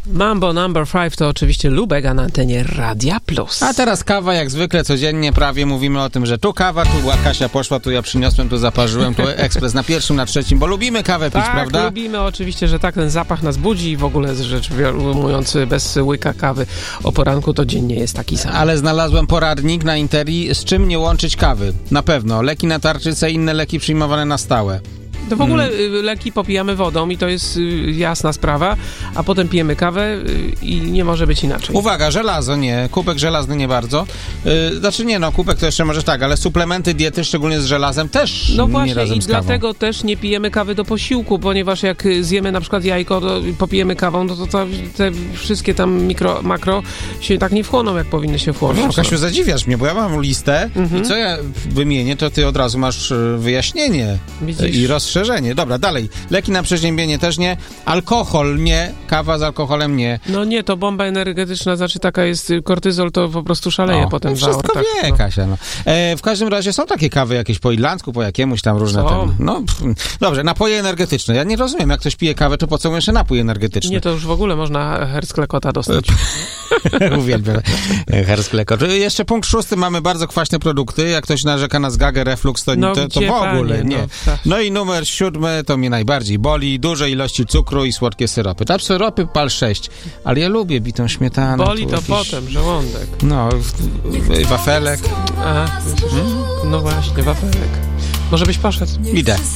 Mambo Number 5 to oczywiście Lubek, a na antenie Radia Plus. A teraz kawa, jak zwykle, codziennie prawie mówimy o tym, że tu kawa, tu Kasia poszła, tu ja przyniosłem, tu zaparzyłem, tu ekspres na pierwszym, na trzecim, bo lubimy kawę pić, prawda? Tak, lubimy oczywiście, że tak, ten zapach nas budzi i w ogóle rzecz ujmując, bez łyka kawy o poranku to dzień nie jest taki sam. Ale znalazłem poradnik na Interi, z czym nie łączyć kawy. Na pewno, leki na tarczycę, inne leki przyjmowane na stałe. To w ogóle leki popijamy wodą i to jest jasna sprawa, a potem pijemy kawę i nie może być inaczej. Uwaga, żelazo nie, kubek żelazny nie bardzo. Kubek to jeszcze może tak, ale suplementy diety, szczególnie z żelazem, też no nie właśnie razem i z kawą. dlatego też nie pijemy kawy do posiłku, ponieważ jak zjemy na przykład jajko, popijemy kawą, to te wszystkie tam makro się tak nie wchłoną, jak powinny się wchłonąć. No, Kasiu, zadziwiasz mnie, bo ja mam listę i co ja wymienię, to ty od razu masz wyjaśnienie. Widzisz? I rozszerzenie. Dobra, dalej. Leki na przeziębienie też nie. Alkohol nie. Kawa z alkoholem nie. No nie, to bomba energetyczna, znaczy taka jest, kortyzol to po prostu szaleje potem w wszystko aortach. wie, Kasia. No. W każdym razie są takie kawy jakieś po irlandzku, po jakiemuś tam różne. Dobrze, napoje energetyczne. Ja nie rozumiem, jak ktoś pije kawę, to po co mu jeszcze napój energetyczny? Nie, to już w ogóle można Hersklekota dostać. Uwielbiam Hersklekot. Jeszcze punkt 6. Mamy bardzo kwaśne produkty. Jak ktoś narzeka na zgagę, reflux, to w ogóle nie. No i numer 7, to mnie najbardziej boli. Duże ilości cukru i słodkie syropy. Tam syropy pal 6, ale ja lubię bitą śmietanę. Boli to potem, żołądek. No, wafelek. No właśnie, wafelek. Może byś poszedł? Idę.